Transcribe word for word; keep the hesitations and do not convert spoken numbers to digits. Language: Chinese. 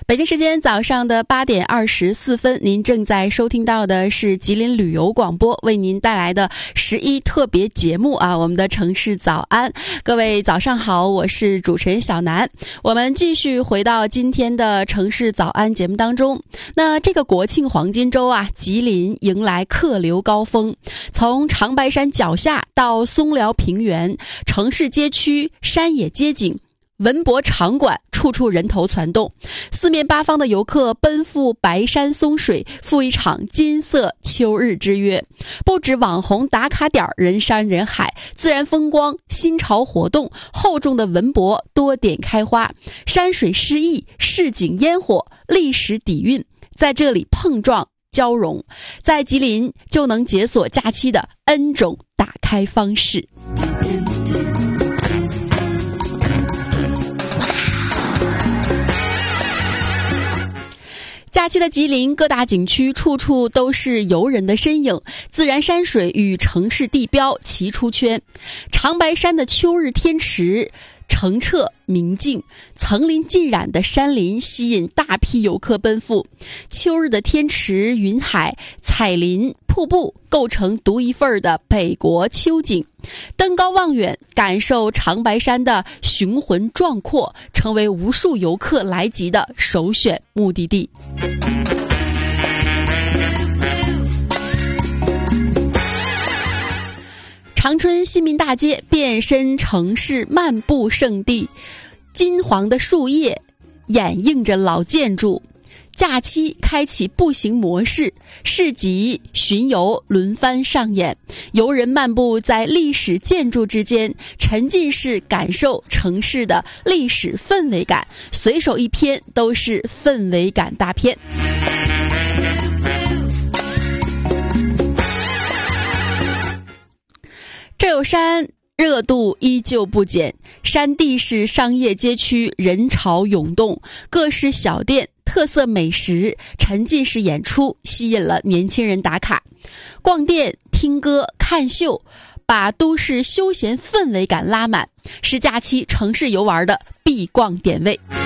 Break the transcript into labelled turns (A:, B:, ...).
A: 北京时间早上的八点二十四分，您正在收听到的是吉林旅游广播为您带来的十一特别节目啊，我们的城市早安。各位早上好，我是主持人小南。我们继续回到今天的城市早安节目当中。那这个国庆黄金周啊，吉林迎来客流高峰，从长白山脚下到松辽平原，城市街区、山野街景、文博场馆，处处人头攒动，四面八方的游客奔赴白山松水，赴一场金色秋日之约。不止网红打卡点人山人海，自然风光、新潮活动、厚重的文博多点开花，山水诗意、市井烟火、历史底蕴在这里碰撞交融，在吉林就能解锁假期的 N 种打开方式。假期的吉林各大景区处处都是游人的身影，自然山水与城市地标齐出圈。长白山的秋日天池澄澈明净，层林尽染的山林吸引大批游客奔赴。秋日的天池、云海、彩林、瀑布构成独一份的北国秋景。登高望远，感受长白山的雄浑壮阔，成为无数游客来吉的首选目的地。长春西民大街变身城市漫步圣地，金黄的树叶掩映着老建筑。假期开启步行模式，市集巡游轮番上演，游人漫步在历史建筑之间，沉浸式感受城市的历史氛围感，随手一瞥都是氛围感大片。这有山热度依旧不减，山地是商业街区，人潮涌动，各式小店、特色美食、沉浸式演出吸引了年轻人打卡。逛店、听歌、看秀，把都市休闲氛围感拉满，是假期城市游玩的必逛点位。